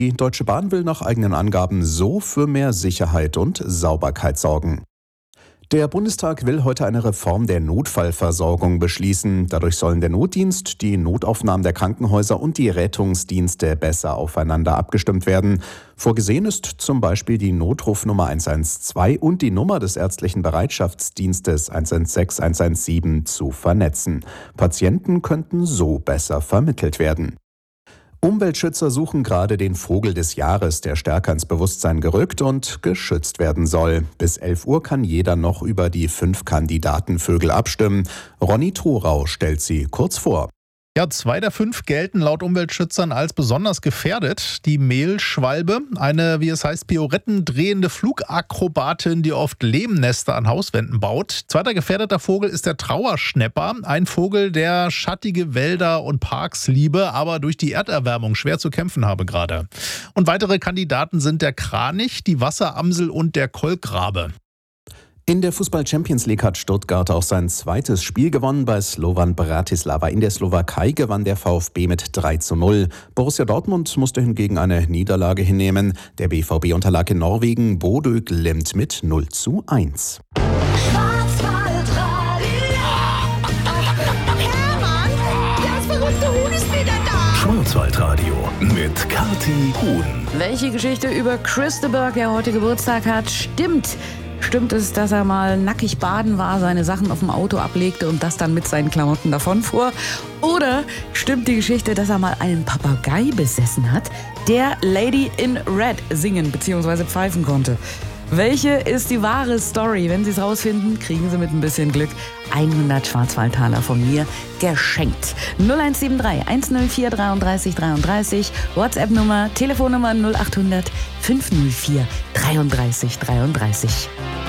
Die Deutsche Bahn will nach eigenen Angaben so für mehr Sicherheit und Sauberkeit sorgen. Der Bundestag will heute eine Reform der Notfallversorgung beschließen. Dadurch sollen der Notdienst, die Notaufnahmen der Krankenhäuser und die Rettungsdienste besser aufeinander abgestimmt werden. Vorgesehen ist zum Beispiel die Notrufnummer 112 und die Nummer des ärztlichen Bereitschaftsdienstes 116 117 zu vernetzen. Patienten könnten so besser vermittelt werden. Umweltschützer suchen gerade den Vogel des Jahres, der stärker ins Bewusstsein gerückt und geschützt werden soll. Bis 11 Uhr kann jeder noch über die 5 Kandidatenvögel abstimmen. Ronny Thorau stellt sie kurz vor. Ja, 2 der 5 gelten laut Umweltschützern als besonders gefährdet. Die Mehlschwalbe, eine, wie es heißt, pirouettendrehende Flugakrobatin, die oft Lehmnester an Hauswänden baut. Zweiter gefährdeter Vogel ist der Trauerschnäpper, ein Vogel, der schattige Wälder und Parks liebe, aber durch die Erderwärmung schwer zu kämpfen habe gerade. Und weitere Kandidaten sind der Kranich, die Wasseramsel und der Kolkrabe. In der Fußball-Champions League hat Stuttgart auch sein zweites Spiel gewonnen. Bei Slovan Bratislava in der Slowakei gewann der VfB mit 3:0. Borussia Dortmund musste hingegen eine Niederlage hinnehmen. Der BVB unterlag in Norwegen Bodø Glimt mit 0:1. Schwarzwaldradio mit Kathi Huhn. Welche Geschichte über Chris de Burgh, der heute Geburtstag hat, stimmt? Stimmt es, dass er mal nackig baden war, seine Sachen auf dem Auto ablegte und das dann mit seinen Klamotten davonfuhr? Oder stimmt die Geschichte, dass er mal einen Papagei besessen hat, der Lady in Red singen bzw. pfeifen konnte? Welche ist die wahre Story? Wenn Sie es rausfinden, kriegen Sie mit ein bisschen Glück 100 Schwarzwaldtaler von mir geschenkt. 0173 104 33 33, WhatsApp-Nummer, Telefonnummer 0800 504 33 33.